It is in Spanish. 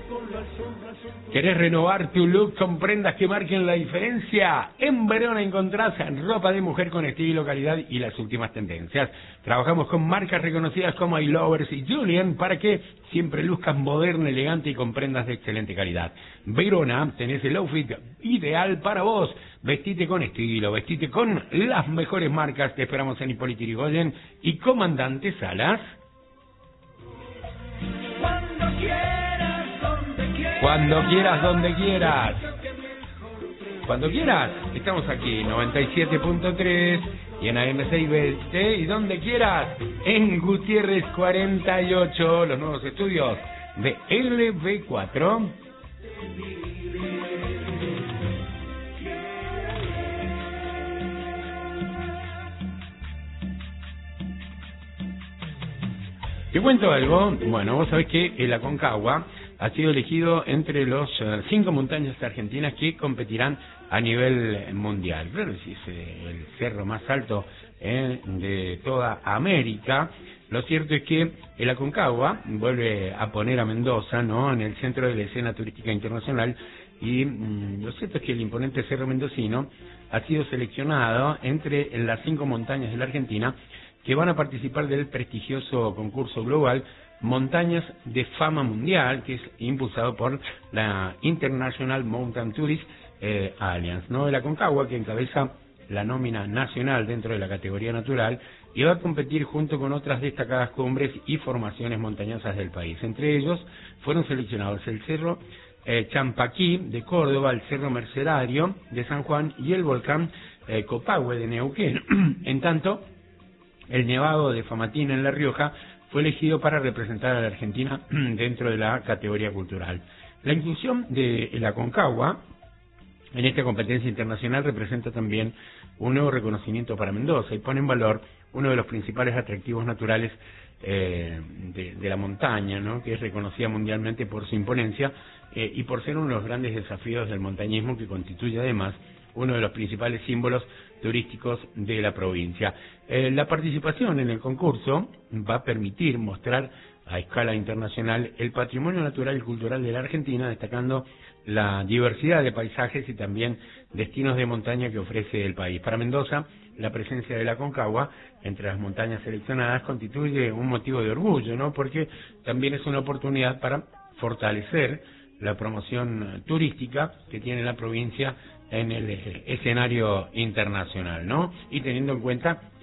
¿Querés renovar tu look con prendas que marquen la diferencia? En Verona encontrás ropa de mujer con estilo, calidad y las últimas tendencias. Trabajamos con marcas reconocidas como iLovers y Julian para que siempre luzcas moderno, elegante y con prendas de excelente calidad. Verona, tenés el outfit ideal para vos. Vestite con estilo, vestite con las mejores marcas. Te esperamos en Hipólito Yrigoyen y Comandante Salas. Cuando quieras, donde quieras. Cuando quieras, estamos aquí, 97.3 y en AM620 y donde quieras, en Gutiérrez 48, los nuevos estudios de LV4. Te cuento algo. Bueno, vos sabés que el Aconcagua ha sido elegido entre los 5 montañas argentinas que competirán a nivel mundial. Claro, si es el cerro más alto de toda América. Lo cierto es que el Aconcagua vuelve a poner a Mendoza, ¿no?, en el centro de la escena turística internacional, y lo cierto es que el imponente cerro mendocino ha sido seleccionado entre las 5 montañas de la Argentina que van a participar del prestigioso concurso global Montañas de Fama Mundial, que es impulsado por la International Mountain Tourist Alliance, ¿no?, de la Aconcagua, que encabeza la nómina nacional dentro de la categoría natural y va a competir junto con otras destacadas cumbres y formaciones montañosas del país. Entre ellos fueron seleccionados el Cerro Champaquí de Córdoba, el Cerro Mercedario de San Juan y el volcán Copahue de Neuquén. En tanto, el Nevado de Famatina en La Rioja fue elegido para representar a la Argentina dentro de la categoría cultural. La inclusión de la Aconcagua en esta competencia internacional representa también un nuevo reconocimiento para Mendoza y pone en valor uno de los principales atractivos naturales de la montaña, ¿no?, que es reconocida mundialmente por su imponencia y por ser uno de los grandes desafíos del montañismo, que constituye además uno de los principales símbolos turísticos de la provincia. La participación en el concurso va a permitir mostrar a escala internacional el patrimonio natural y cultural de la Argentina, destacando la diversidad de paisajes y también destinos de montaña que ofrece el país. Para Mendoza, la presencia de la Aconcagua entre las montañas seleccionadas constituye un motivo de orgullo, ¿no?, porque también es una oportunidad para fortalecer la promoción turística que tiene la provincia en el escenario internacional, ¿no?, y teniendo en cuenta